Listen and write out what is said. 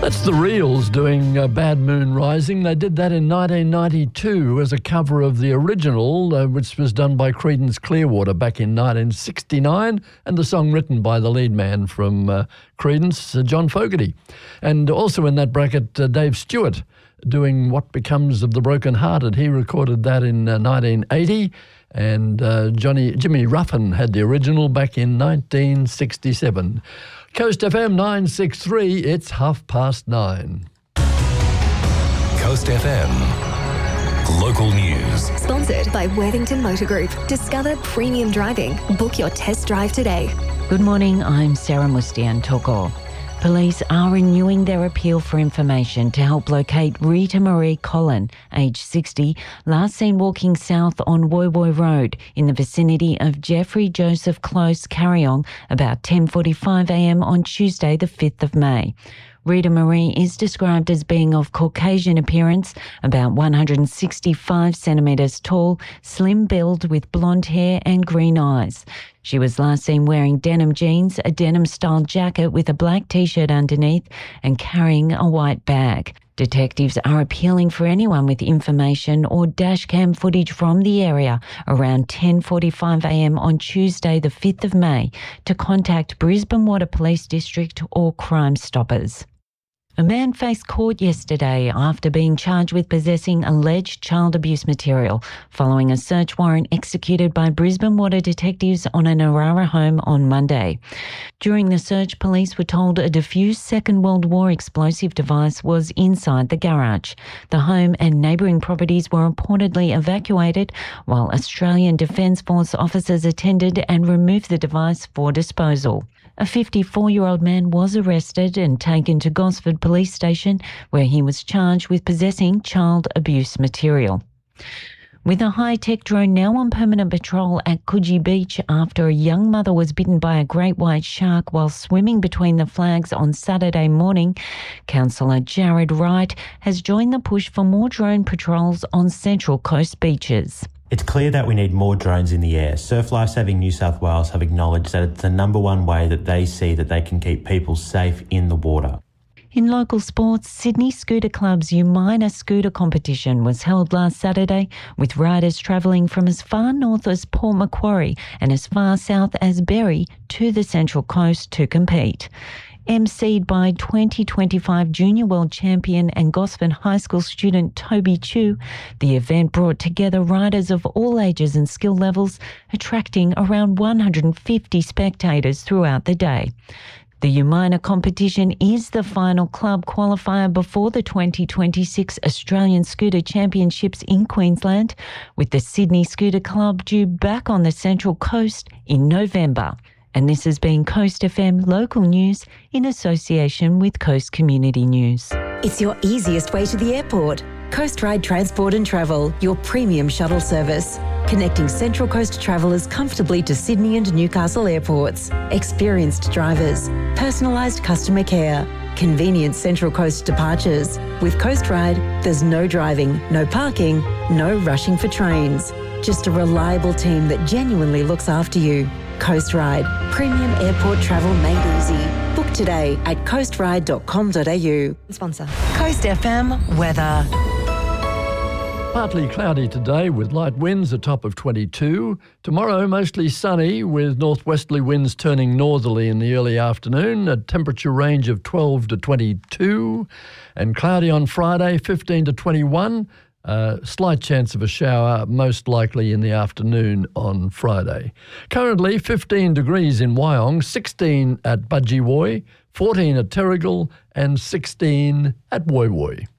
That's the Reels doing Bad Moon Rising. They did that in 1992 as a cover of the original, which was done by Creedence Clearwater back in 1969, and the song written by the lead man from Creedence, John Fogerty. And also in that bracket, Dave Stewart doing What Becomes of the Broken Hearted. He recorded that in 1980, and Jimmy Ruffin had the original back in 1967. Coast FM 963, it's 9:30. Coast FM, local news. Sponsored by Worthington Motor Group. Discover premium driving. Book your test drive today. Good morning, I'm Sarah Mustian Toko. Police are renewing their appeal for information to help locate Rita Marie Collin, aged 60, last seen walking south on Woy Woy Road in the vicinity of Jeffrey Joseph Close, Carryong, about 10:45am on Tuesday the 5th of May. Rita Marie is described as being of Caucasian appearance, about 165 centimetres tall, slim build with blonde hair and green eyes. She was last seen wearing denim jeans, a denim-style jacket with a black T-shirt underneath and carrying a white bag. Detectives are appealing for anyone with information or dashcam footage from the area around 10:45am on Tuesday the 5th of May to contact Brisbane Water Police District or Crime Stoppers. A man faced court yesterday after being charged with possessing alleged child abuse material following a search warrant executed by Brisbane Water detectives on a Narara home on Monday. During the search, police were told a diffused Second World War explosive device was inside the garage. The home and neighbouring properties were reportedly evacuated while Australian Defence Force officers attended and removed the device for disposal. A 54-year-old man was arrested and taken to Gosford Police Station, where he was charged with possessing child abuse material. With a high-tech drone now on permanent patrol at Coogee Beach after a young mother was bitten by a great white shark while swimming between the flags on Saturday morning, Councillor Jared Wright has joined the push for more drone patrols on Central Coast beaches. It's clear that we need more drones in the air. Surf Lifesaving New South Wales have acknowledged that it's the number one way that they see that they can keep people safe in the water. In local sports, Sydney Scooter Club's U-Minor Scooter competition was held last Saturday, with riders travelling from as far north as Port Macquarie and as far south as Berry to the Central Coast to compete. emceed by 2025 Junior World Champion and Gosford High School student Toby Chu, the event brought together riders of all ages and skill levels, attracting around 150 spectators throughout the day. The U-Minor competition is the final club qualifier before the 2026 Australian Scooter Championships in Queensland, with the Sydney Scooter Club due back on the Central Coast in November. And this has been Coast FM Local News in association with Coast Community News. It's your easiest way to the airport. Coast Ride Transport and Travel, your premium shuttle service. Connecting Central Coast travellers comfortably to Sydney and Newcastle airports. Experienced drivers. Personalised customer care. Convenient Central Coast departures. With Coast Ride, there's no driving, no parking, no rushing for trains. Just a reliable team that genuinely looks after you. Coast Ride. Premium airport travel made easy. Book today at coastride.com.au. Sponsor. Coast FM weather. Partly cloudy today with light winds, a top of 22. Tomorrow, mostly sunny with northwesterly winds turning northerly in the early afternoon, a temperature range of 12 to 22. And cloudy on Friday, 15 to 21. Slight chance of a shower, most likely in the afternoon on Friday. Currently 15 degrees in Wyong, 16 at Budgie Woy, 14 at Terrigal and 16 at Woy Woy.